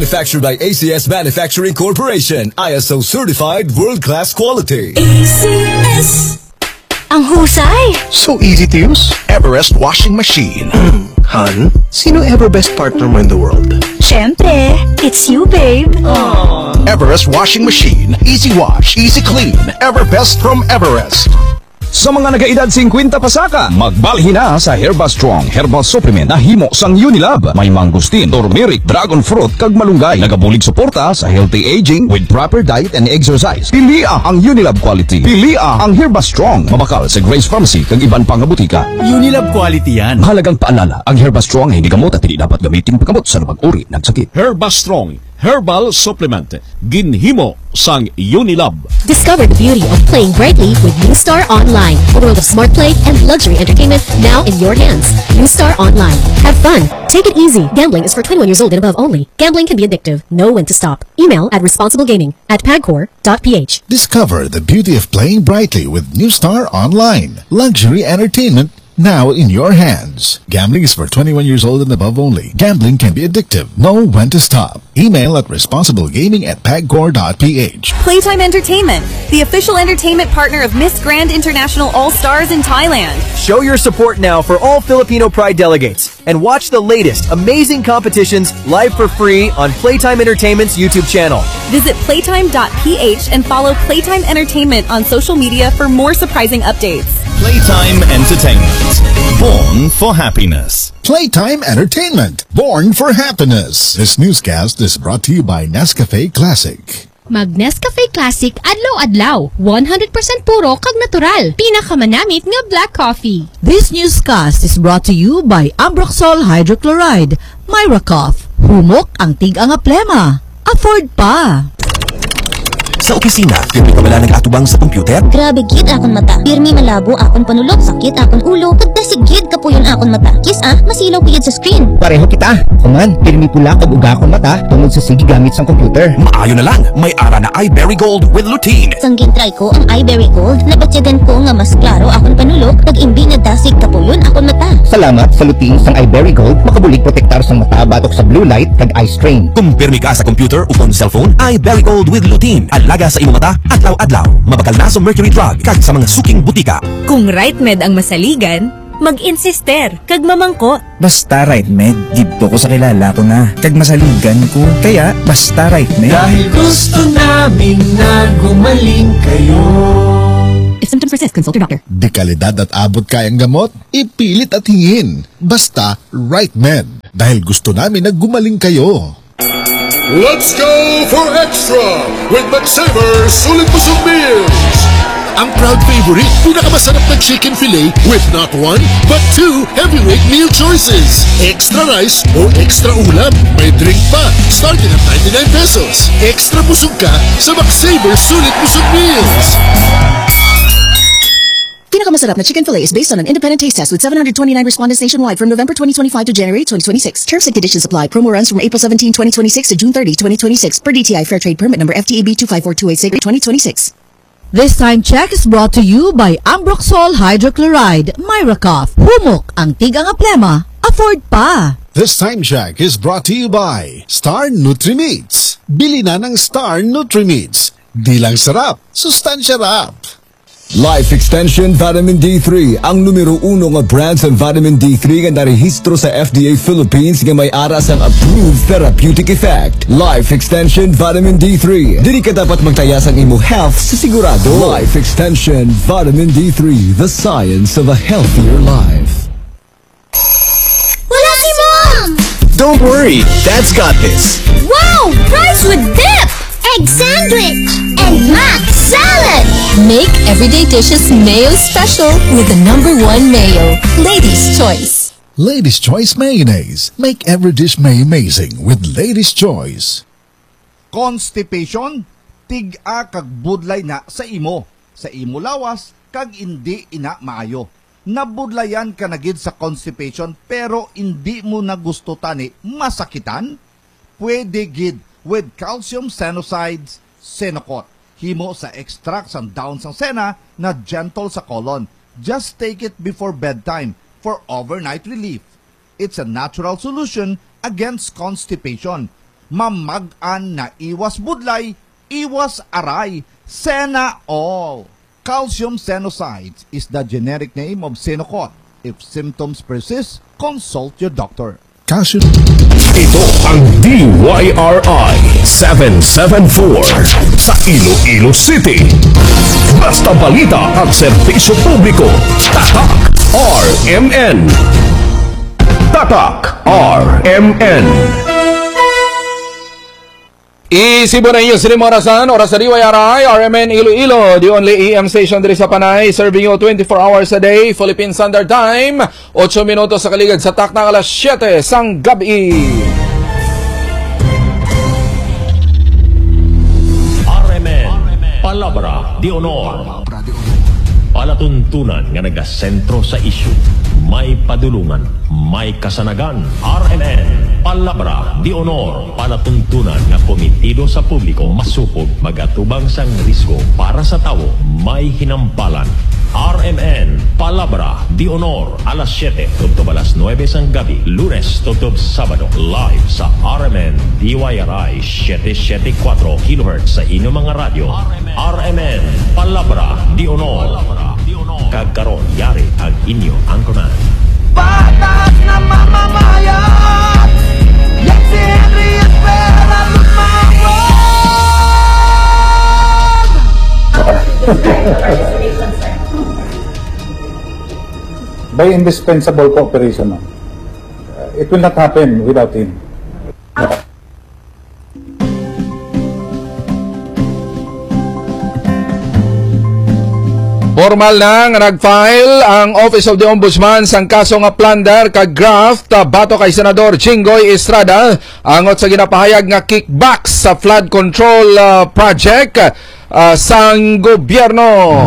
Manufactured by ACS Manufacturing Corporation. ISO certified world-class quality. ACS. Ang husay! So easy to use. Everest washing machine. Han, sino ever best partner mo in the world? Siyempre, it's you, babe. Aww. Everest washing machine. Easy wash, easy clean. Everbest from Everest. Sa mga nagaedad 50 pasaka, magbalhin na sa Herba Strong Herbal Supplement na himo sang Unilab. May mangustin, turmeric, dragon fruit, kag malunggay. Nagabulig suporta sa healthy aging with proper diet and exercise. Pilia ang Unilab quality. Pilia ang Herba Strong. Mabakal sa Grace Pharmacy kag iban pang butika. Unilab quality yan. Mahalagang paalala, ang Herba Strong ay hindi gamot at hindi dapat gamitin paggamot sa pag-uri ng sakit. Herba Strong Herbal Supplement. Ginhimo sang Unilab. Discover the beauty of playing brightly with NewStar Online. A world of smart play and luxury entertainment now in your hands. NewStar Online. Have fun. Take it easy. Gambling is for 21 years old and above only. Gambling can be addictive. Know when to stop. Email at responsiblegaming@pagcor.ph. Discover the beauty of playing brightly with NewStar Online. Luxury entertainment now in your hands. Gambling is for 21 years old and above only. Gambling can be addictive. Know when to stop. Email at responsiblegaming@pagcor.ph. Playtime Entertainment, the official entertainment partner of Miss Grand International All-Stars in Thailand. Show your support now for all Filipino Pride delegates and watch the latest amazing competitions live for free on Playtime Entertainment's YouTube channel. Visit playtime.ph and follow Playtime Entertainment on social media for more surprising updates. Playtime Entertainment. Born for happiness. Playtime Entertainment. Born for happiness. This newscast is brought to you by Nescafe Classic. Mag Nescafe Classic adlaw-adlaw. 100% puro kag natural. Pinakamanamit nga black coffee. This newscast is brought to you by Ambroxol Hydrochloride. Myra Cough. Humok ang tig-ang plema. Afford pa. Sa opisina, pirmi ka wala nag-atubang sa computer? Grabe gid akon mata. Pirmi malabo akon panulok, sakit akon ulo, kagdasigid ka po yun akon mata. Kis masilaw gid sa screen. Pareho kita. Kuman, pirmi pula kag uga akon mata tungod sa sige gamit sa computer. Maayo na lang, may ara na iBerry Gold with lutein. Sangging try ko ang iBerry Gold, nabatyagan ko nga mas klaro akon panulok, kag-imbi nga dasig ka po yun akon mata. Salamat sa lutein sang iBerry Gold, makabulig protektar sang mata batok sa blue light kag eye strain. Kung pirmi ka sa computer o cellphone, iBerry Gold with lutein. Alaga sa imong mata, adlaw-adlaw. Mabakal na sa mercury drug kag sa mga suking butika. Kung RightMed ang masaligan, mag-insister kag mamangko. Basta RightMed, dito ko sa kilala ko na. Kag masaligan ko, kaya basta RightMed. Dahil gusto namin na gumaling kayo. If symptoms persist, consult your doctor. Di kalidad at abot kayang gamot, ipilit at hingin. Basta RightMed. Dahil gusto namin na gumaling kayo. Let's go for extra with McSaver Sulit Busog Meals. Ang proud favorite, pinakamasarap na chicken fillet with not one, but two heavyweight meal choices. Extra rice o extra ulam. May drink pa, starting at 99 pesos. Extra busog ka sa McSaver Sulit Busog Meals. Pinakamasarap na chicken fillet is based on an independent taste test with 729 respondents nationwide from November 2025 to January 2026. Terms and conditions apply. Promo runs from April 17, 2026 to June 30, 2026 per DTI Fair Trade Permit number FTAB 254286 2026. This time check is brought to you by Ambroxol Hydrochloride. Myra Cough. Humok ang tig-ang plema. Afford pa. This time check is brought to you by Star Nutri-Meats. Bili na ng Star Nutri-Meats. Di lang sarap, sustansya rap. Life Extension Vitamin D3, ang numero 1 nga brand sa vitamin D3 nga narehistro sa FDA Philippines nga may aras ang approved therapeutic effect. Life Extension Vitamin D3. Dili ka dapat magtayas ang imo health sa sigurado. Life Extension Vitamin D3, the science of a healthier life. Wala si Mom! Don't worry, Dad's got this. Wow! Fries with dip! Egg sandwich! And mac salad! Make everyday dishes mayo special with the #1 mayo. Ladies' Choice. Ladies' Choice Mayonnaise. Make every dish may amazing with Ladies' Choice. Constipation, tig-a kag budlay na sa imo lawas kag indi ina maayo. Nabudlayan ka na gid sa constipation pero hindi mo na gusto tani masakitan? Pwede gid with calcium senosides Senocot. Himo sa extract sang dahon sang sena na gentle sa colon. Just take it before bedtime for overnight relief. It's a natural solution against constipation. mamag-an na iwas budlay, iwas aray, Sena All. Calcium Senosides is the generic name of Senocot. If symptoms persist, consult your doctor. Calcium. Ito ang DYRI 774 sa Iloilo City. Basta balita at serbisyo publiko. Tatak RMN. Tatak RMN. Isibo na inyo sining orasan, oras sa DYRI, RMN Iloilo, the only EM station diri sa Panay, serving you 24 hours a day, Philippine Standard Time, 8 minutos sa kaligid sa takna alas 7 sang gabi. RMN, Palabra de Honor. Palatuntunan nga nagasentro sa isyu. May padulungan, may kasanagan. RMN, Palabra de Honor. Palatuntunan nga komitido sa publiko masupog magatubang sang risgo para sa tawo. May hinampalan. RMN, Palabra de Honor. Alas 7, tugtog alas 9 sang gabi. Lunes, tugtog Sabado. Live sa RMN DYRI 774 kHz sa inyong mga radyo. RMN, Palabra de Honor. Kagkaroon yari ang inyo anchorman. Batas na mamamayan, yan si Henry Espera lumawag. By indispensable cooperation, it will not happen without him. Formal na nga nag-file ang Office of the Ombudsman sang kaso nga plunder kag graft bato kay Senador Jinggoy Estrada angot sa ginapahayag nga kickbacks sa flood control project sang gobyerno.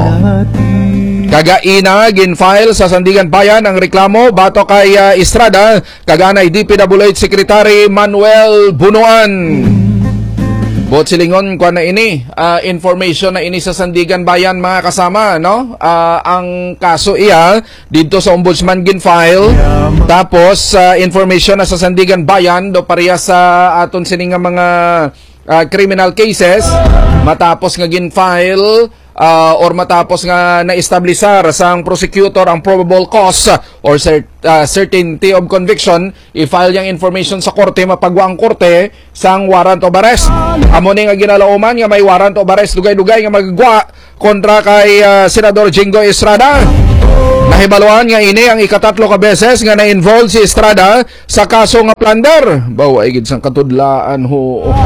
Kagaina gin-file sa Sandigan Bayan ang reklamo bato kay Estrada kaganay DPWH Secretary Manuel Bunuan. Bot silingon kwa na ini information na ini sa Sandigan Bayan mga kasama, no? Ang kaso iya dito sa Ombudsman gin-file tapos information na sa Sandigan Bayan do pareha sa aton sining mga criminal cases matapos nga gin-file or matapos nga na-establisar sang prosecutor ang probable cause or certainty of conviction, i-file yung information sa korte, mapagwa ang korte sang warrant of arrest. Amo ni nga ginalauman nga may warrant of arrest dugay-dugay nga magagwa kontra kay Senador Jinggoy Estrada. Nahibaluan nga ini ang ikatatlo ka beses nga na-involve si Estrada sa kaso nga plunder. Bawa igid sang katudlaan ho.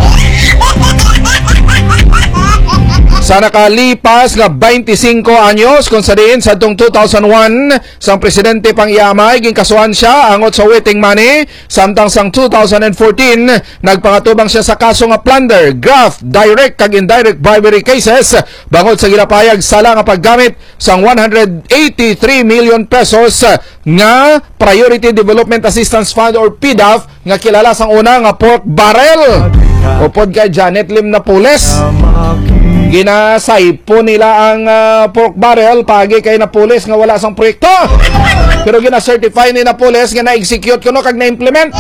Sa nakalipas nga 25 anyos kung sa diin sa 2001 sang presidente pang iamay ginkasuhan siya angot sa waiting money samtang sang 2014 nagpangatubang siya sa kaso nga plunder, graft, direct kag indirect bribery cases bangod sa ginapayag sala nga paggamit sang 183 million pesos nga Priority Development Assistance Fund or PDAF nga kilala sang una nga pork barrel upod kay Janet Lim Napoles. Ginasaypo nila ang pork barrel pagi kay Napoles nga wala sang proyekto. Pero gina-certify ni Napoles nga na-execute kuno kag na-implement.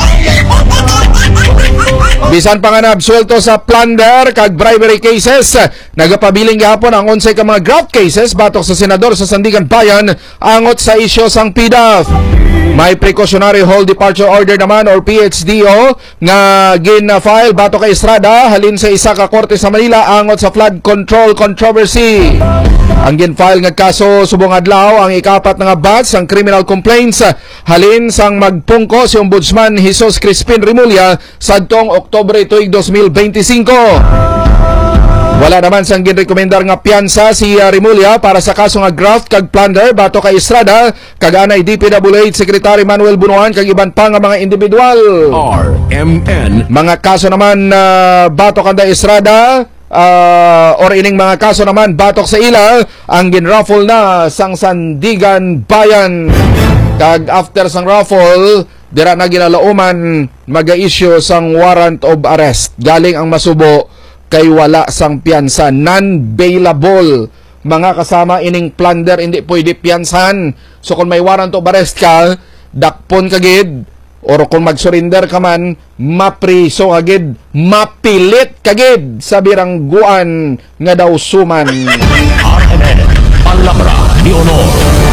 Bisan pa nga na-absuelto sa plunder kag bribery cases, nagapabiling gihapon ang 11 ka mga graft cases batok sa senador sa Sandigan Bayan angot sa isyu sang PDAF. May precautionary hold departure order naman or PHDO nga gin-file batok kay Estrada halin sa isa ka korte sa Manila angot sa flood control controversy. Ang gin-file nga kaso subong adlaw ang ikapat nga batch ang criminal complaints halin sang magpungko si Ombudsman Jesus Crispin Rimulya sadtong Oktubre 2025. Wala naman sang ginrekomendar nga piyansa si Rimulya para sa kaso nga graft kag plunder bato kay Estrada kag anay DPWH Secretary Manuel Bunuan kag iban pa nga mga individual. RMN. Mga kaso naman bato kanda Estrada or ining mga kaso naman batok sa ila ang ginraffle na sang Sandigan Bayan kag after sang raffle dira na ginalauman maga-issue sang warrant of arrest galing ang masubo kay wala sang piyansa, non-bailable. Mga kasama ining plunder hindi pwede piyansan. So kung may warrant of arrest ka, dakpon kagid or kung mag-surrender ka man, mapriso kagid, mapilit kagid sa birangguan nga daw suman. RMN Palabra de Honor.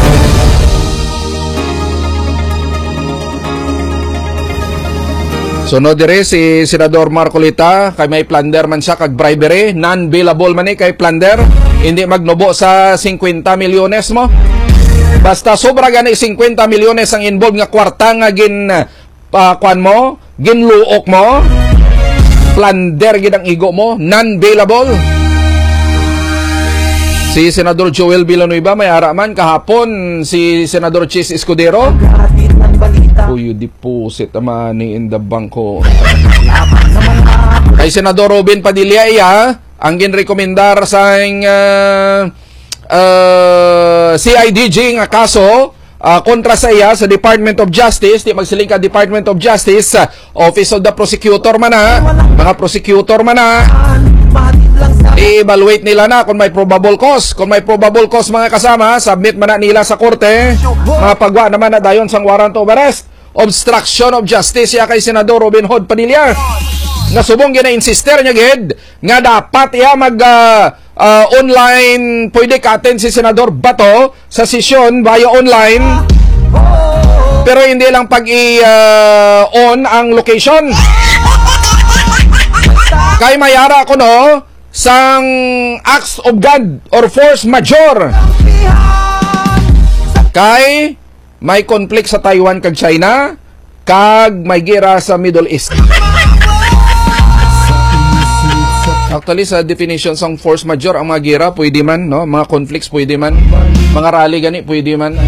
Sunod dire si Senador Marcolita, kay may plunder man siya kag bribery, non-bailable man kay plunder, hindi magnubo sa 50 milyones mo. Basta sobra gani 50 milyones ang involved nga kwarta nga kwan mo, ginluok mo, plunder gid ang igo mo, non-bailable. Si Senador Joel Villanueva may araman kahapon si Senador Chis Escudero. Uy, deposit money in the banko. Kay Senador Robin Padilla ang ginrekomendar sa CIDG nga kaso kontra sa iya sa Department of Justice, di magsiling ka Department of Justice, Office of the Prosecutor man mga prosecutor man i-evaluate nila na kung may probable cause. Kung may probable cause mga kasama, submit man na nila sa korte. Mapagwa naman na dayon sang warrant of arrest. Obstruction of justice ya kay Senador Robin Hood Padilla. Nga subong gina-insister niya gid nga dapat iya mag online pwede ka-attend si Senador Bato sa sesyon via online. Pero hindi lang pag-on ang location. Kay mayara ko no sang acts of God or force majeure. Kay may conflict sa Taiwan kag China, kag may gera sa Middle East. Actually sa definition sang force majeure ang mga gera pwede man, no? Mga conflicts pwede man, mga rally gani pwede man.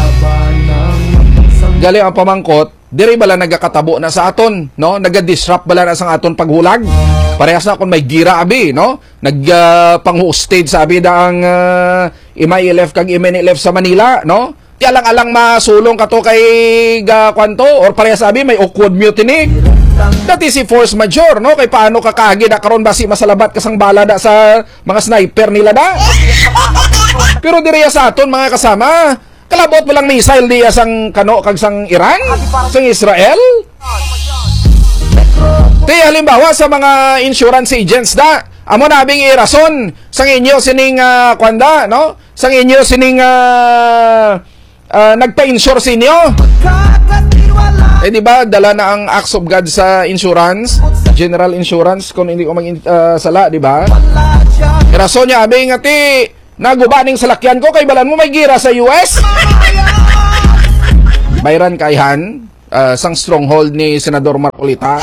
Gali ang pamangkot, diri bala nagakatabo na sa aton, no? Naga-disrupt bala na sang aton paghulag. Parehas na kung may gira abi, no? Pang-hostage sa abi daang ima-elef kag imen-elef sa Manila, no? Di alang-alang masulong ka to kay kwanto or parehas abi may awkward mutiny. Dati si force majeure, no? Kay paano ka kagi da karon basi masalabat kasang bala da sa mga sniper nila da. Pero diriya sa aton mga kasama, kalabot mo lang missile diya sang kano kag sang Iran, sang Israel. Ti halimbawa sa mga insurance agents da, amo nabing irason sang inyo sining kwanda, no? Sang inyo sining nagpa-insure sa inyo. Eh di ba dala na ang acts of God sa insurance, general insurance kung hindi ko sala, di ba? Irason niya abing ati nagubaning salakyan ko kay balan mo may gira sa US. Bayran kayhan sang stronghold ni Senador Marcolita.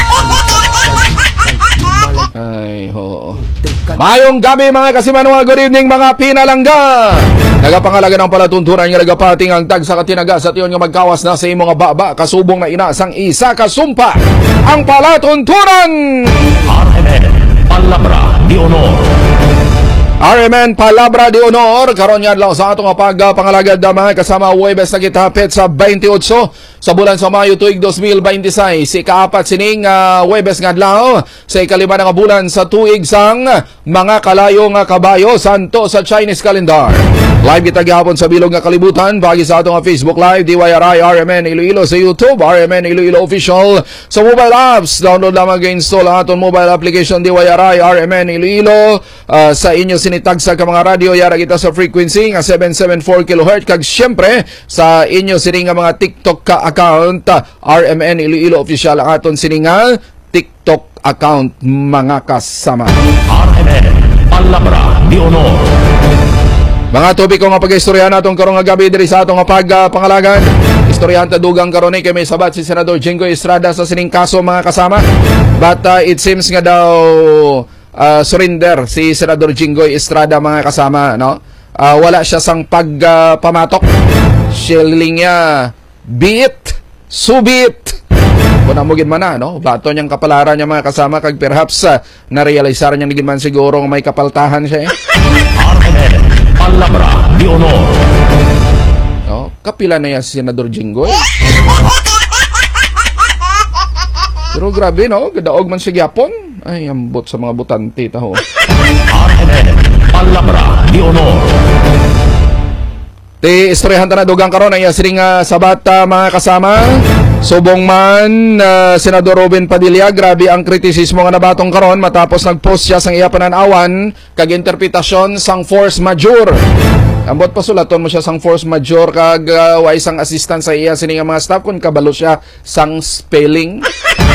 Ay, ho. Mayong gabi mga kasimanwa, good evening mga pinalangga. Nagapangalaga ng palatuntunan nga nagapating ang tag sa katinaga sa tiyon nga magkawas na sa imong baba kasubong na inasang isa kasumpa ang palatuntunan. RMN Palabra de Honor. RMN Palabra de Honor karon yan lang sa atong pagpangalagad mga kasama Huwebes na kitapit sa 28 sa bulan sa Mayo tuig 2026 si kaapat sining Huwebes nga adlaw sa ikalima nga bulan sa tuig sang mga kalayo nga kabayo santo sa Chinese calendar. Live kita gihapon sa bilog nga kalibutan pagi sa atong Facebook Live DYRI RMN Iloilo sa YouTube RMN Iloilo Official sa mobile apps. Download lamang ga-install ang atong mobile application DYRI RMN Iloilo sa inyo sinitag sa mga radio yara kita sa frequency nga 774 kHz kag syempre sa inyo sining nga mga TikTok ka account RMN Iloilo Official ang aton sining nga TikTok account mga kasama. RMN Palabra de Honor. Mga topiko nga pag-istoryahan natong karong nga gabi diri sa atong pagpangalagan. Istoryahan ta dugang karon kay may sabat si Senador Jinggoy Estrada sa sining kaso mga kasama. But it seems nga daw surrender si Senador Jinggoy Estrada mga kasama, no? Wala siya sang pagpamatok. Shilling niya beat, subit. Kung namugin man na, no? Bato niyang kapalaran niya mga kasama kag perhaps na-realize niya naging man siguro may kapaltahan siya RMN Palabra de Honor. No? Kapila na yan si Senador Jinggoy. Pero grabe, no? Gadaog man siya gyapon. Ay, ambot sa mga butante taho. RMN Palabra de Honor. Ti istoryahan ta na dugang karon ay sining sabat mga kasama Subong man Senador Robin Padilla, grabe ang kritisismo nga nabatong karon matapos nag-post siya sang iya pananawan kag interpretasyon sang force majeure. Ambot pasulaton mo siya sang force majeure kag way sang assistant sa iya sini nga mga staff kung kabalo siya sang spelling.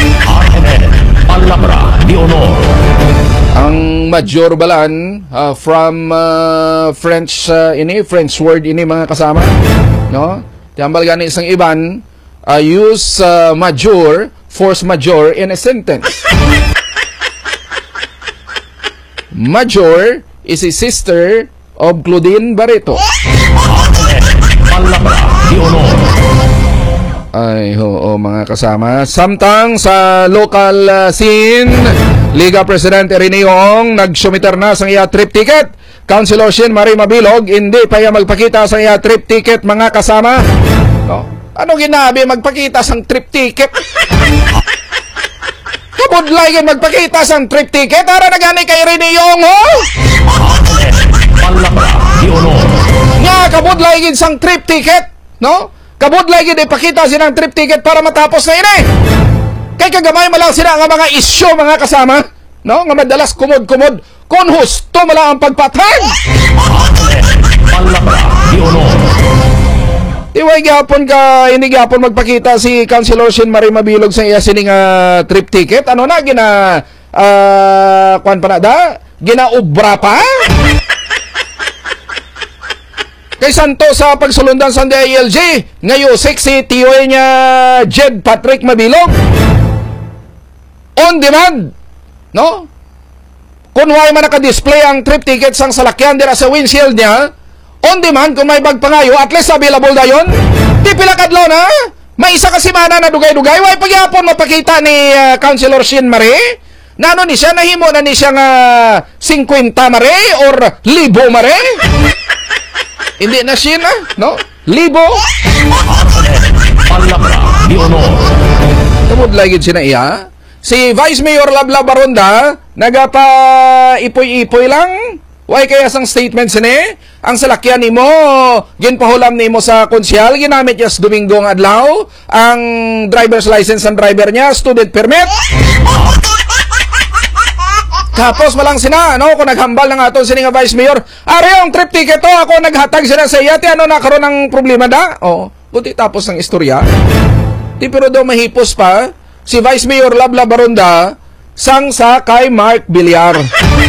Palabra de honor. Ang major balan from French French word ini mga kasama, no? Tiambal gani isang iban use major, force major in a sentence. Major is a sister of Claudine Barreto. Palabra de honor. Ay, oo mga kasama. Samtang sa local scene, Liga Presidente Riniyong nagsumitar na sa iya trip ticket. Councilor Shin Marie Mabilog, hindi pa iya magpakita sa iya trip ticket mga kasama. No? Ano ginabi magpakita sang trip ticket? Kabudlay yan magpakita sang trip ticket. Ara na gani kay Riniyong, ho? Palabra de honor. Nga kabudlay yan sang trip ticket, no? Kabudlay gid ipakita sinang trip ticket para matapos na ini. Kay kagamay malang sila nga mga isyu mga kasama, no? Nga madalas kumod-kumod kun husto mala ang pagpatag. Palabra de honor. Iway gapon ka ini gapon magpakita si Councilor Shin Marie Mabilog sa iya sining trip ticket. Ano na gina kuan pa na da? Ginaubra pa? Kay santo sa pagsulundan sa DILG ngayon sexy tiyoy niya Jed Patrick Mabilog on demand, no? Kung way man naka-display ang trip ticket sang salakyan dira sa windshield niya on demand, kung may bagpangayo at least available dayon. Di pila kadlaw na may isa ka semana na dugay-dugay way pagyapon mapakita ni Councilor Shin Marie nano ni siya nahimo na ni siya nga 50 mare or 1,000 mare. Hindi na siya na, no? 1,000. Palabra de honor. Tumod lagi siya na iya. Si Vice Mayor Labla Baronda, nagapa ipoy-ipoy lang. Why kaya sang statement sini? Ang salakyan nimo, ginpahulam nimo sa konsyal, ginamit niya sa Domingo ng adlaw. Ang driver's license ng driver niya, student permit. Tapos malang sina, no, kung naghambal ng aton sini nga Vice Mayor, ari ang trip ticket to, ako naghatag sila sa iya, ano na karon ng problema da? Oh, buti tapos ng istorya. Di pero daw mahipos pa, si Vice Mayor Labla Baronda, sang sa kay Mark Villar.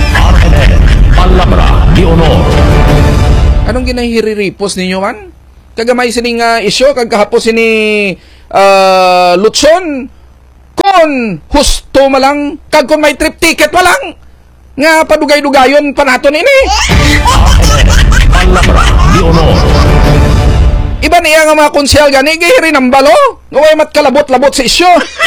Palabra de honor. Anong ginahiriripos ninyo man? Kagamay sining isyo, kagkahapos sini Lutson, kon husto malang, kag kon may trip ticket malang, nga padugay-dugayon pa naton ini. Palabra de honor. Iba niya nga mga konsyal gani, gihiri ng balo, ngaway mat kalabot-labot sa isyo.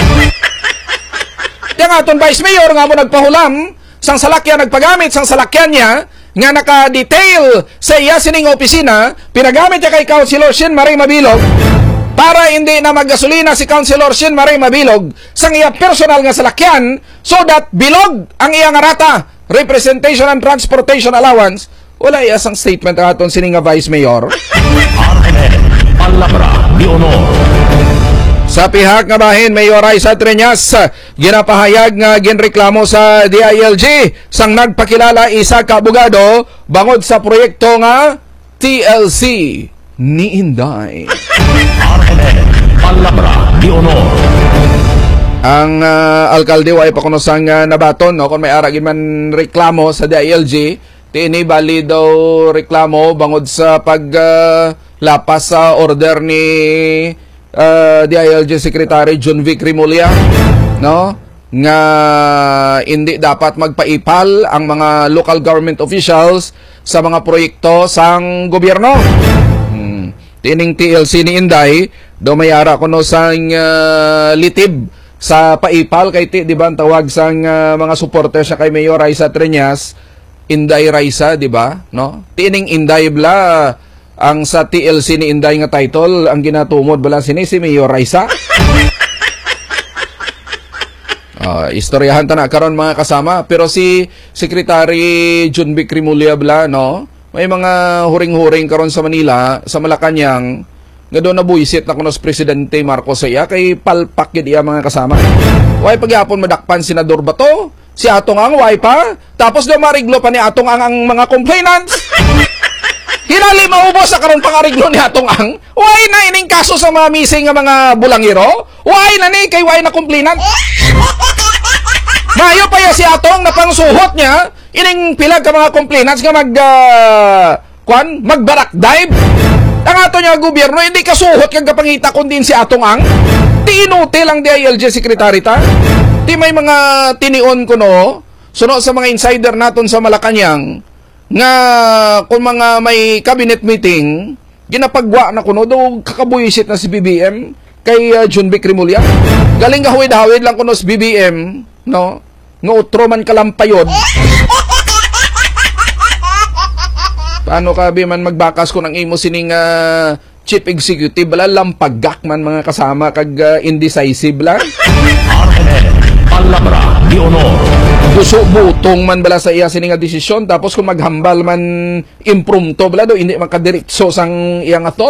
Yang aton Vice Mayor nga mo nagpahulam, sang salakyan nagpagamit, sang salakyan niya, nga naka-detail sa iya sining opisina, pinagamit niya kay Councilor Shin Marie Mabilog, para hindi na maggasolina si Councilor Shin Marie Mabilog sang iya personal nga salakyan, so that bilog ang iya nga rata, representation and transportation allowance. Wala iya sang statement ang aton sining nga Vice Mayor. Palabra de honor. Sa pihak nga bahin, Mayor Raisa Treñas, ginapahayag nga ginreklamo sa DILG sang nagpakilala isa ka abogado bangod sa proyekto nga TLC ni Inday. Palabra de honor. Ang alkalde way pa kuno sang nabaton, no, kung may ara gid man reklamo sa DILG, tiini bali daw reklamo bangod sa paglapas sa order ni DILG Secretary John Vic Rimulya, no, nga hindi dapat magpaipal ang mga local government officials sa mga proyekto sang gobyerno. Tining TLC ni Inday do mayara kuno sang litib sa paipal kay di ba ang tawag sang mga supporters sa kay Mayor Raisa Treñas, Inday Raisa, di ba, no? Tining Inday bla ang sa TLC ni Inday nga title, ang ginatumod bala si Mayor Raisa. Istoryahan ta na karon mga kasama, pero si Secretary John Vic Rimulya bla, no, may mga huring-huring karon sa Manila, sa Malacañang, nga doon nabuisit na kuno sa Presidente Marcos sa iya kay palpak yun iya mga kasama. Way pagyapon madakpan Senador Bato, si Atong Ang way pa, tapos daw mariglo pa ni Atong Ang mga complainants. Hinali maubos sa karon pangariglo ni Atong Ang. Way na ining kaso sa mga missing nga mga bulangiro. Way na ni kay way na complainant. Mayo pa si Atong na pangsuhot niya ining pilag ka mga complainants nga magbarak dive. Ang ato niya gobyerno hindi kasuhot kag kapangita kun din si Atong Ang. Ti inutil ang DILG secretary ta. Ti may mga tinion kuno suno sa mga insider naton sa Malacañang nga kung mga may cabinet meeting ginapagwa na kuno do kakabuyisit na si BBM kay John Vic Rimulya. Galing gahawid-hawid lang kuno si BBM, no? Nga utro man kalampayod. Paano ka man magbakas ko ng imo sining chief executive bala lampagak man mga kasama kag indecisive lang. Palabra di honor. Gusto butong man bala sa iya sining desisyon tapos kung maghambal man impromptu bala do hindi makadiretso sang iyang atot.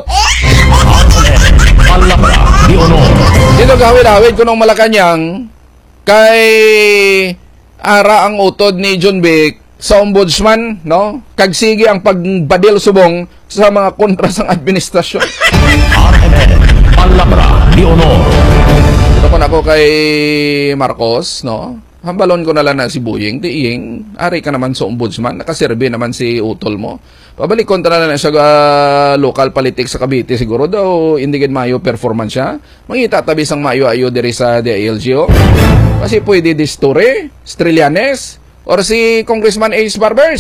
Palabra di honor. Dito gawid-hawid ko ng Malacañang kay ara ang utod ni John Vic sa ombudsman, no? Kag sige ang pagbadil subong sa mga kontra sang administrasyon. Palabra di honor. Ito ko na ako kay Marcos, no? Hambalon ko na lang na si Buying, tiing, ari ka naman sa ombudsman, nakaserbe naman si utol mo. Pabalik kontra na sa local politics sa Cavite, siguro daw hindi gid mayo performance siya. Mangita tabi sang mayo-ayo diri sa DILG. Kasi pwede Distore, Trillanes, or si Congressman Ace Barbers.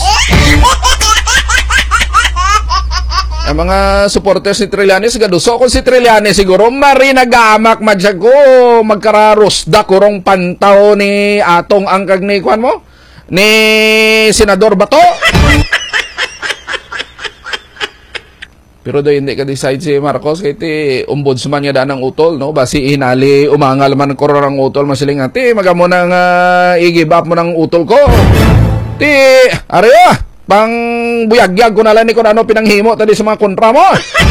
Ang mga supporters ni Trillanes, gaduso kung si Trillanes siguro, marinagamak madyag ko, magkararosda kurong pantaw ni Atong Ang kag ni Kwan mo? Ni Senador Bato. Pero do hindi ka decide si Marcos kay ti ombudsman niya daan ng utol, no? Basi hinali umangal man ko ang utol masiling ati magamo nang i-give up mo ng utol ko. Ti areya pang buyagyag ko na lang ni kung ano pinanghimo tadi sa mga kontra mo.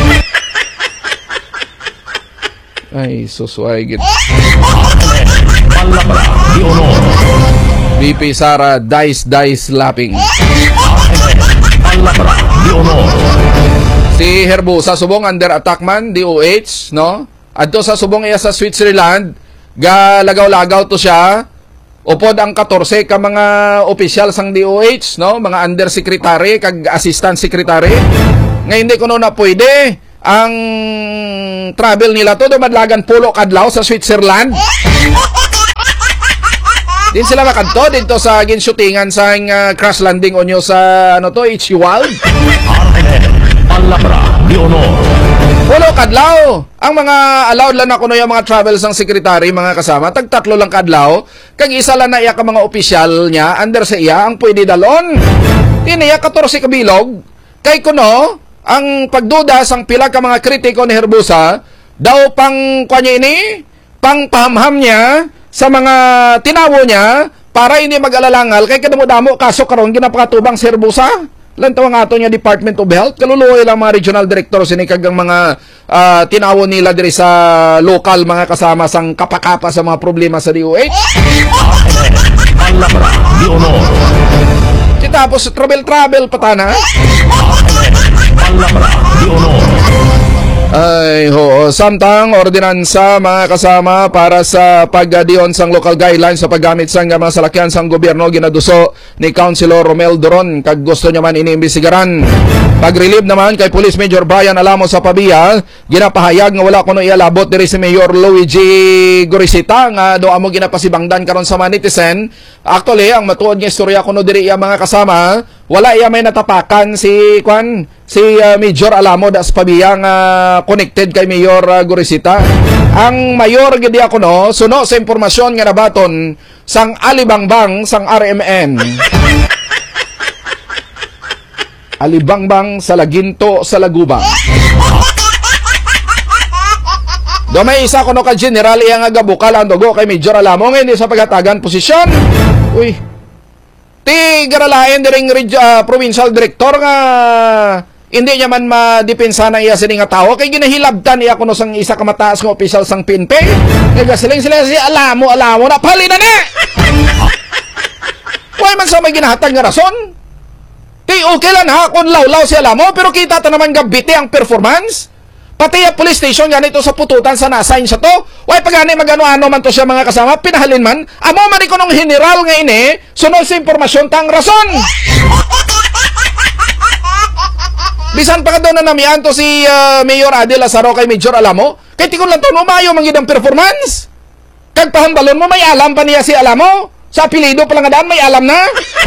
Ay susway gid. Palabra di honor. BP Sara dice slapping. Palabra di honor. Si Herbosa subong under attack man DOH, no? Adto sa subong iya sa Switzerland, galagaw-lagaw to siya. Upod ang 14 ka mga opisyal sang DOH, no? Mga undersecretary kag assistant secretary. Nga hindi kuno na pwede ang travel nila to do madlagan pulo kadlaw sa Switzerland. Din sila makadto dito sa ginshootingan sa crash landing onyo sa ano to, HU World. Palabra di honor. Pulo kadlaw. Ang mga allowed lang na kuno yung mga travel sang secretary, mga kasama, tagtatlo lang kadlaw. Kag isa lang na iya ka mga opisyal niya, under sa iya, ang pwede dalon. Iniya 14 kabilog. Kay kuno, ang pagduda sang pila ka mga kritiko ni Herbosa, daw pang kanya ini, pang pahamham niya sa mga tinawo niya para hindi mag-alalangal kay kadamo-damo kaso karon ginapakatubang si Herbosa. Lantaw ang ato niya Department of Health, kaluluoy lang mga regional director sinikag ang mga tinawo nila diri sa local mga kasama sang kapakapa sa mga problema sa DOH. Palabra di honor. Tapos travel patana. Palabra di honor. Ay, ho, samtang ordinansa mga kasama para sa pagdion sang local guidelines sa paggamit sang mga salakyan sang gobyerno ginaduso ni Councilor Romel Doron kag gusto niya man iniimbestigaran. Pag-relieve naman kay Police Major Brian Alamo sa Pabia, ginapahayag nga wala kuno ialabot diri si Mayor Luigi Gorisita nga do amo ginapasibangdan karon sa mga netizen. Actually, ang matuod nga istorya kuno diri iya mga kasama, wala iya may natapakan si Major Alamo da sa Pabia nga connected kay Mayor Gorisita. Ang mayor gid ako no, suno sa impormasyon nga nabaton sang alibangbang sang RMN. Alibangbang sa Laginto sa Lagubang. Do may isa kuno ka general iya nga gabukal ang dugo kay Major Alamo nga hindi sa pagatagan posisyon. Uy. Ti garalayan diring provincial director nga hindi niya man madepensa na iya sini nga tao kay ginahilabtan iya kuno sang isa ka mataas nga opisyal sang PNP. Nagasiling sila siya alam mo na pali na ni. Why man sa may ginahatag nga rason? Okay lang ha kung lawlaw si alam mo pero kita ta naman gabiti ang performance. Pati yung police station ganito sa pututan sa na-assign siya to. Why pagani magano-ano man to siya mga kasama, pinahalin man. Amo man ko nung general nga ini, sunod sa impormasyon tang rason. Bisan pa ka doon na namian to si Mayor Adel Lazaro kay Major Alamo, kay tikon lang to umayo mangid ang performance. Kag pahambalon mo may alam pa niya si Alamo. Sa apelido pa lang nga daan may alam na.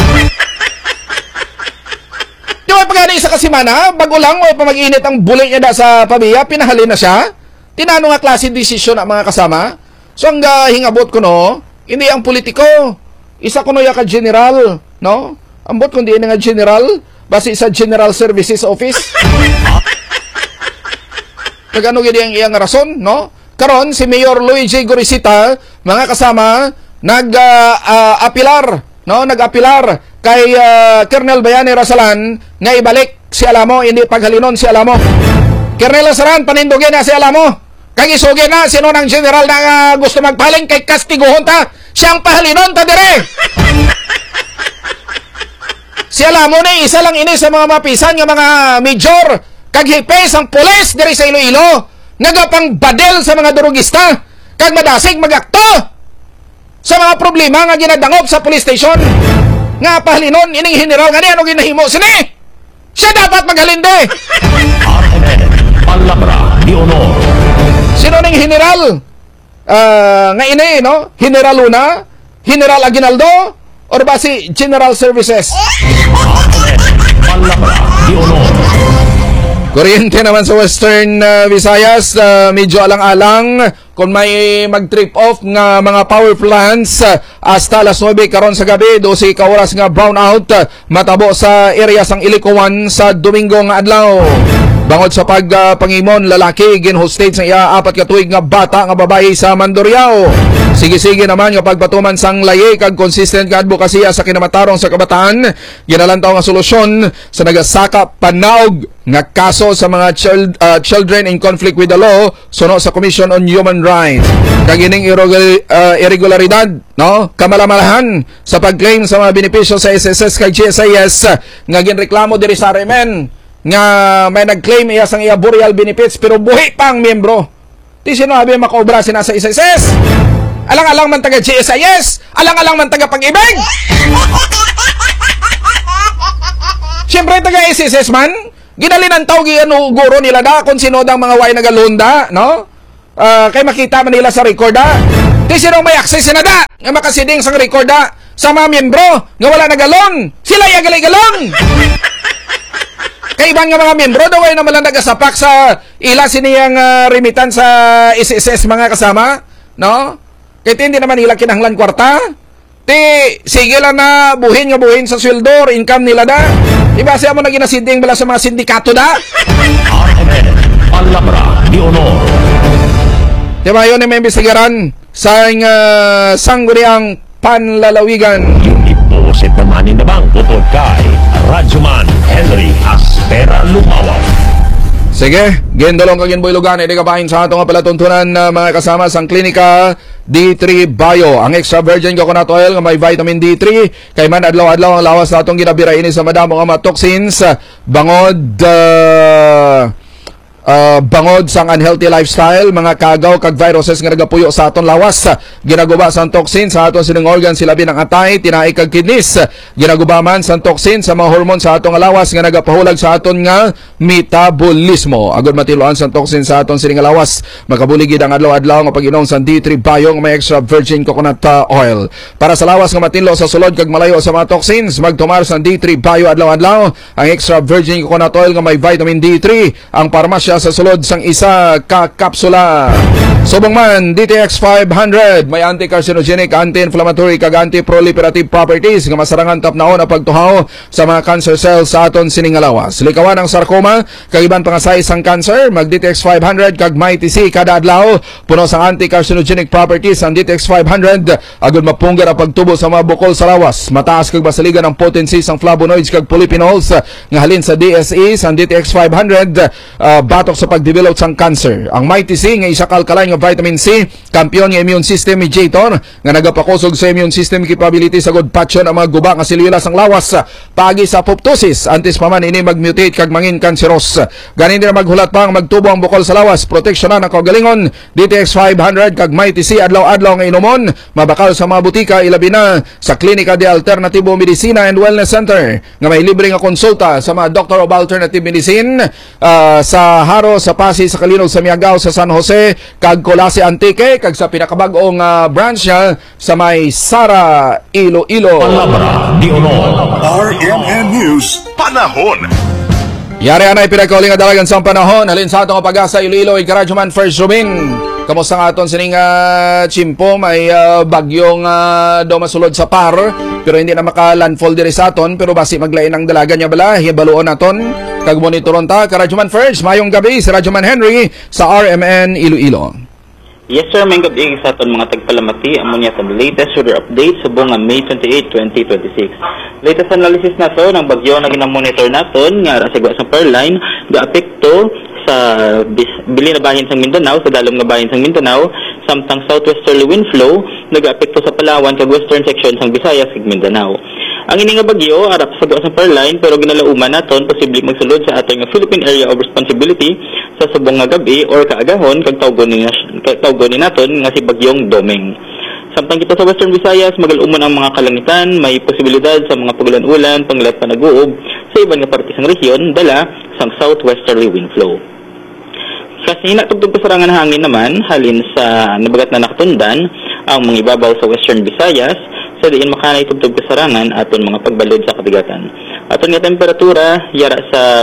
Di ba pagkano isa kasimana, bago lang o pamag-init ang bulay niya sa pabiya, pinahalin na siya. Tinano nga klase desisyon ang mga kasama. So ang hingabot ko no, hindi ang politiko. Isa ko no ya ka general, no? Ambot kundi nga general, base sa General Services Office. Kagano gid ang iyang rason, no? Karon si Mayor Luigi Gorisita, mga kasama, nag-apilar, no? Nag-apilar kay Colonel Bayani Rasalan nga ibalik si Alamo, hindi paghalinon si Alamo. Colonel Rasalan, panindugin na si Alamo. Kag isugin na sino ng general na gusto magpaling kay kastiguhon ta. Siyang pahalinon ta dire. Si Alamo ni isa lang ini sa mga mapisan nga mga major kag hipes ang pulis diri sa Iloilo. Nagapang badel sa mga durugista kag madasig magakto sa mga problema nga ginadangop sa police station. Nga pahalinon ining general nga ni ano ginahimo sini? Siya dapat maghalinde. Palabra di honor. Sino ning general? Nga ini, no? General Luna? General Aguinaldo? Or ba si General Services? Palabra di honor. Kuryente naman sa Western Visayas, medyo alang-alang kung may mag-trip off nga mga power plants hasta alas 9 karon sa gabi, 12 ka oras nga brownout matabo sa area sang Ilikuan sa Domingo nga adlaw. Bangod sa pagpangimon, lalaki ginhostate sa iya 4 ka tuig nga bata nga babae sa Mandurriao. Sige-sige naman nga pagpatuman sang layi kag consistent nga advokasya sa kinamatarong sa kabataan, ginalantaw nga solusyon sa nagasaka panaog nga kaso sa mga children in conflict with the law suno sa Commission on Human Rights. Kagining irregularidad, no? Kamalamalahan sa pag-claim sa mga benepisyo sa SSS kay GSIS nga ginreklamo diri sa Remen nga may nag-claim iya sang iya burial benefits pero buhi pang miyembro. Di sinabi makaobra sina sa SSS. Alang-alang man taga GSIS, alang-alang man taga Pag-ibig. Siyempre taga SSS man, ginalinan tawag ano guro nila da kung sino dang mga way nagalunda, no? Kay makita man nila sa record da. Di sino may access na da nga makasiding sang record da sa mga miyembro nga wala nagalon. Sila yagalay-galon. Kay ibang nga mga miyembro daw ay naman lang nagasapak sa ila siniyang remitan sa SSS mga kasama, no? Kaya hindi naman nila kinahanglan kwarta. Sige lang na buhin sa sweldo, income nila da. Iba siya mo na ginasiding bala sa mga sindikato da. Palabra di honor. Diba yun ay may imbestigaran sa sangguniang panlalawigan. Iposit naman in the bank utod kay Radyoman Henry Aspera Lumawaw. Sige, gendolong kagin boylogan ay kabahin sa atong palatuntunan na mga kasama sang klinika D3 Bio. Ang extra virgin coconut oil nga may vitamin D3 kay man adlaw-adlaw ang lawas na atong ginabira ini sa madamo nga mga toxins bangod sang unhealthy lifestyle, mga kagaw kag viruses nga nagapuyo sa aton lawas. Ginaguba sang toxin sa aton sining organ sila binang atay, tinai kag kidneys. Ginaguba man sang toxin sa mga hormone sa aton lawas nga nagapahulag sa aton nga metabolismo. Agud matiluan sang toxin sa aton sining lawas, makabuligid ang adlaw-adlaw nga pag-inom sang D3 Bio nga may extra virgin coconut oil. Para sa lawas nga matinlo sa sulod kag malayo sa mga toxins, magtumar sang D3 Bio adlaw-adlaw. Ang extra virgin coconut oil nga may vitamin D3, ang parmasya siya sa sulod sang isa ka kapsula. Subong man, DTX 500 may anti-carcinogenic, anti-inflammatory kag anti-proliferative properties nga masarangan tapnaon ang pagtuhaw sa mga cancer cells sa aton sining lawas. Likawan ang sarcoma kag iban pang size sang cancer, mag DTX 500 kag may TC kada adlaw. Puno sang anti-carcinogenic properties ang DTX 500 agud mapunggar ang pagtubo sa mga bukol sa lawas. Mataas kag basaligan ang potency sang flavonoids kag polyphenols nga halin sa DSE sang DTX 500 batok sa pagdevelop sang cancer. Ang may TC nga isa ka alkaline nga vitamin C, kampiyon nga immune system mediator nga nagapakusog sa immune system capability sa good patyon ang mga guba nga selula sang lawas pagi sa apoptosis. Antes pa man ini magmutate kag mangin kanseros. Ganin din maghulat pa ang magtubo ang bukol sa lawas, proteksyonan ang kagalingon. DTX 500 kag may TC adlaw-adlaw nga inomon, mabakal sa mga butika ilabi na sa Klinika de Alternativo Medicina and Wellness Center nga may libre nga konsulta sa mga Doctor of Alternative Medicine sa Haro, sa Pasig, sa Kalinog, sa Miagao, sa San Jose kag Colase Antique kag sa pinakabag-ong branch niya sa may Sara, Iloilo. Palabra di Honor. RMN News Panahon. Yari anay pinagkauling nga dalagan sa panahon. Halin sa atong pag-asa Iloilo, Ikaradyoman First Rubin. Kamusta nga aton sining Chimpo, may bagyong daw masulod sa par, pero hindi na maka-landfall diri sa aton, pero basi maglain ang dalaga niya bala, hibaluon naton. Kag monitoron ta, Karadyoman First, mayong gabi, si Radyoman Henry sa RMN Iloilo. Yes sir, may gabi sa aton mga tagpalamati. Amo niya ang latest weather update sa buong May 28, 2026. Latest analysis na to ng bagyo na ginamonitor naton nga rasagwa sa Perline ga-apekto sa bili na bahin sang Mindanao, sa dalom nga bahin sang Mindanao, samtang southwesterly wind flow nag-apekto sa Palawan kag western section sang Visayas kag Mindanao. Ang ini nga bagyo arap sa Perline pero ginalauman naton posible magsulod sa aton nga Philippine Area of Responsibility sa subong nga gabi or kaagahon kag tawgon ni naton nga si bagyong Domeng. Samtang kita sa Western Visayas magalumon ang mga kalangitan, may posibilidad sa mga pagulan-ulan, panglat panaguob sa iban nga parte sang rehiyon dala sang southwesterly wind flow. Kasi natugtog kasarangan hangin naman halin sa nabagat na nakatundan ang mga ibabaw sa Western Visayas sa diin makanay tugtog kasarangan aton mga pagbalod sa kadagatan. Aton nga temperatura yara sa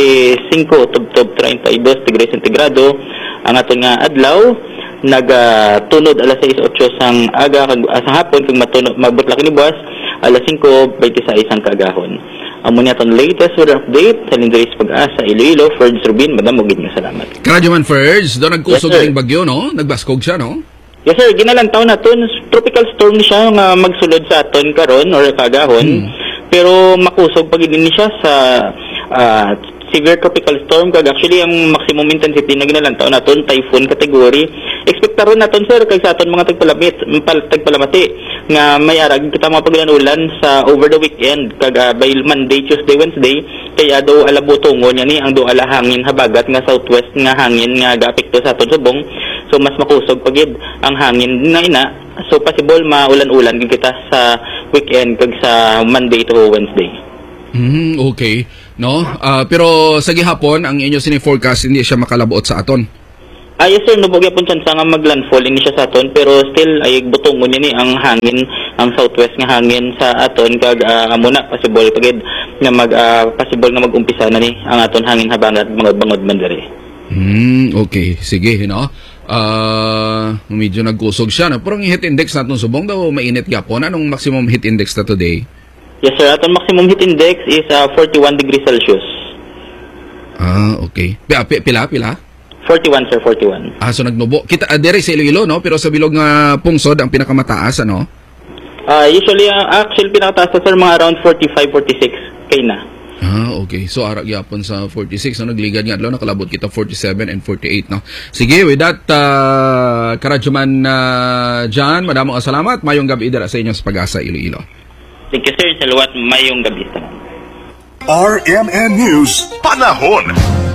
25 tubtob 32 degrees centigrado. Ang aton nga adlaw nagatunod alas 6:08 sang aga kag sa hapon kag magbutla kini buwas alas 5:26 ang kaagahon. Amo niya aton latest weather update sa Lindris Pag-asa Iloilo, Ferds Rubin, madam ugid nga salamat. Karadyoman Ferds, do nagkusog yes, ning bagyo no? Nagbaskog siya no? Yes sir, ginalantaw naton tropical storm ni siya nga magsulod sa aton karon or kaagahon. Pero makusog pag din siya sa severe tropical storm kag actually ang maximum intensity na ginalantaw naton typhoon category. Expectaron naton sir kag sa aton mga tagpalamati nga may arag kita mga paglanulan sa over the weekend kag by Monday, Tuesday, Wednesday kaya do alabutongon niya ni ang do ala hangin habagat nga southwest nga hangin nga gaapekto sa aton subong. So mas makusog pagid ang hangin na ina. So possible maulan-ulan gid kita sa weekend kag sa Monday to Wednesday. Okay. No? Pero sa gihapon, ang inyo sini-forecast hindi siya makalabot sa aton. Yes sir, nubog yapon chance nga maglandfall ini siya sa aton pero still ay butongon niya ni ang hangin, ang southwest nga hangin sa aton kag amo na possible pagid nga possible nga mag-umpisa na ni ang aton hangin habangat bangod-bangod man diri. Okay, sige, no. Medyo nagkusog siya na. Pero ang heat index natin subong daw mainit yapon. Anong maximum heat index na today? Yes sir, aton maximum heat index is 41 degrees Celsius. Okay. Pila? 41 sir, 41. So nagnubo. Kita dire sa Iloilo no, pero sa bilog nga pungsod ang pinakamataas ano? Usually actually pinakataas sir mga around 45-46 kay na. Okay. So arak yapon sa 46 no, nagligad nga adlaw nakalabot kita 47 and 48 no. Sige, with that Karadyoman John, madamo ka salamat. Mayong gabi dira sa inyo sa Pag-asa Iloilo. Thank you sir, salawat mayong gabi sa RMN News Panahon.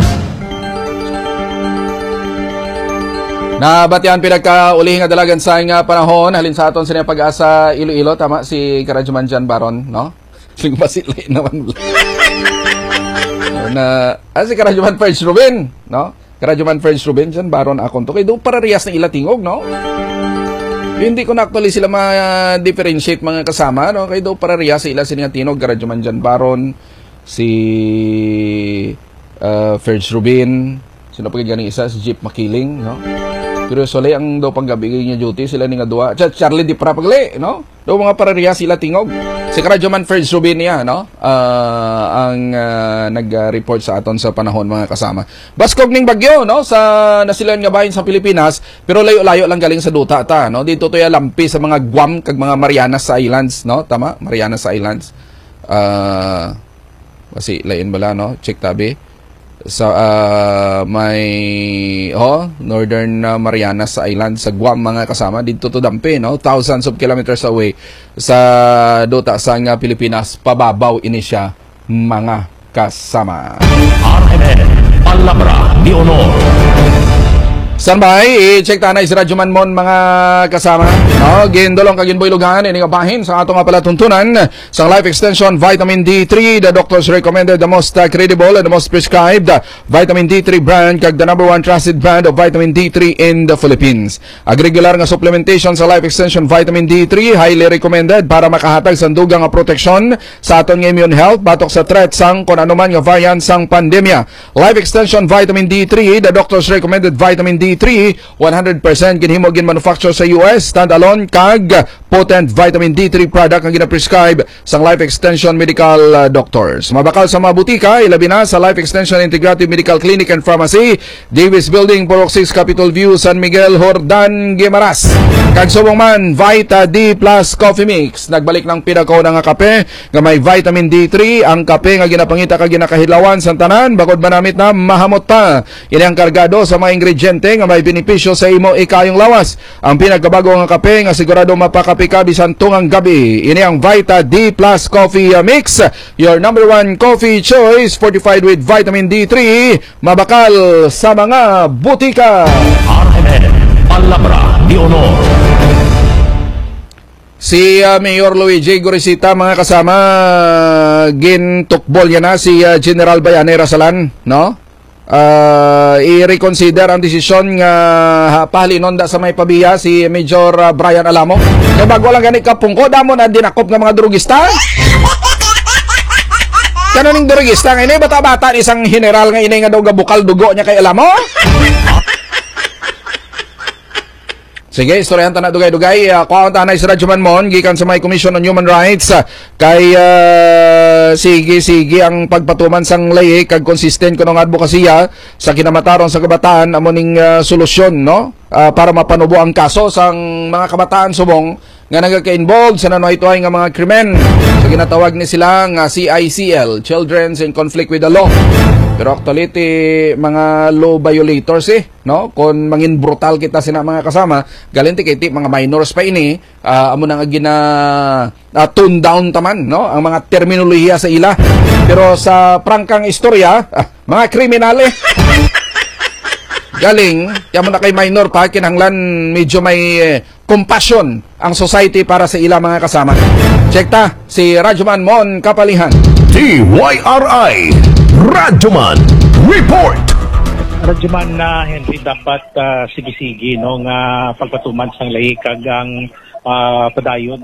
Nabatian pinagkauli nga dalagan sa nga panahon halin sa aton sa Pag-asa Iloilo, tama si Karadyoman John Baron no? Sing basilay naman. Si Karadyoman First Rubin no? Karadyoman First Rubin John Baron akon to kay do para riyas na ilatingog no? Hindi ko na actually sila ma-differentiate mga kasama no? Kay do para riyas sa ila sininga tinog Karadyoman John Baron si First Rubin Sino pa ganing isa si Jeep Makiling, no? Pero solay ang daw panggabi niya duty sila ni nga duwa. Charlie Di Prapagle, no? Daw mga parariya sila tingog. Si Radyoman Ferds Rubinia, no? Ang nag-report sa aton sa panahon mga kasama. Baskog ning bagyo, no? Sa nasilan nga bahin sa Pilipinas, pero layo-layo lang galing sa duta ta, no? Dito to ya lampi sa mga Guam kag mga Marianas Islands, no? Tama? Marianas Islands. Kasi lain bala, no? Check tabi. Sa may Northern Marianas Islands sa Guam mga kasama dito to dampi, no? Thousands of kilometers away sa duta sa Pilipinas, pababaw ini siya mga kasama. RMN Palabra de Honor. Standby, i-check tanay si Radyoman Mon mga kasama. Gindolong kaginboy lugahan, ini nga bahin sa ato nga palatuntunan sa Life Extension Vitamin D3. The doctors recommended the most credible and the most prescribed Vitamin D3 brand kag the #1 trusted brand of Vitamin D3 in the Philippines. Ag regular nga supplementation sa Life Extension Vitamin D3 highly recommended para makahatag sa dugang nga proteksyon sa aton nga immune health batok sa threat sang kun anuman nga variant sang pandemya. Life Extension Vitamin D3, the doctors recommended Vitamin D3 100% ginhimo gin manufacture sa US, standalone kag potent Vitamin D3 product ang gina-prescribe sang Life Extension Medical Doctors. Mabakal sa mga butika, ilabi na sa Life Extension Integrative Medical Clinic and Pharmacy, Davis Building, Purok 6, Capitol View, San Miguel, Hordan, Guimaras. Kag subong man, Vita D Plus Coffee Mix. Nagbalik ng pinakaw na nga kape nga may Vitamin D3, ang kape nga ginapangita kag ginakahilawan sa tanan, bakod manamit na mahamot pa. Ini ang kargado sa mga ingrediente nga may benepisyo sa imo ikayong lawas. Ang pinagkabago nga kape nga sigurado mapakape ka bisan tungang gabi. Ini ang Vita D Plus Coffee Mix, your #1 coffee choice, fortified with Vitamin D3. Mabakal sa mga butika. RMN Palabra de Honor. Si Mayor Luigi Gorisita mga kasama, gintukbol yan na si General Bayanera Salan, no? I-reconsider ang desisyon nga pahalinonda sa may pabiya si Major Brian Alamo. Kaya bago lang ganit kapungko, damo na dinakop ng mga drugista. Kanoning drugista nga ini, bata-bata isang general nga ini nga daw gabukal dugo niya kay Alamo. Sige, istoryahan ta na dugay-dugay. Kuha tanay sa Radyoman Mon, gikan sa may Commission on Human Rights. Kay sige ang pagpatuman sang lay kag consistent kuno nga advokasya sa kinamataron sa kabataan amo ning solusyon, no? Para mapanubo ang kaso sang mga kabataan subong nga nagaka-involved sa nanuhay-tuhay nga mga krimen. So ginatawag ni sila nga CICL, Children's in Conflict with the Law. Pero actually mga law violators no? Kung mangin brutal kita sina mga kasama, galinti kay mga minors pa ini, amo na nga gina tune down taman, no? Ang mga terminolohiya sa ila. Pero sa prangkang istorya, mga kriminale. Galing, yamo na kay minor pa, kinahanglan medyo may compassion ang society para sa ila mga kasama. Check ta, si Radyoman Mon Kapalihan. TYRI Radyoman Report. Radyoman na hindi dapat sige-sige no nga pagpatuman sang lahi kag ang padayon